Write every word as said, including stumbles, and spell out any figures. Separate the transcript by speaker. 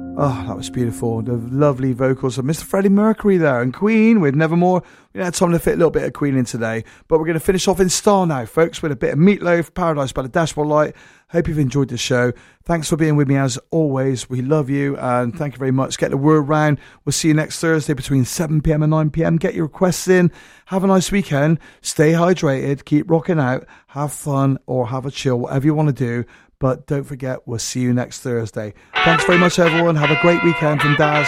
Speaker 1: Oh, that was beautiful. The lovely vocals of Mister Freddie Mercury there, and Queen with Nevermore. We had time to fit a little bit of Queen in today, but we're going to finish off in style now, folks, with a bit of Meatloaf, Paradise by the Dashboard Light. Hope you've enjoyed the show. Thanks for being with me as always. We love you, and thank you very much. Get the word round. We'll see you next Thursday between seven p.m. and nine p.m. Get your requests in. Have a nice weekend. Stay hydrated. Keep rocking out. Have fun or have a chill, whatever you want to do. But don't forget, we'll see you next Thursday. Thanks very much, everyone. Have a great weekend from Daz.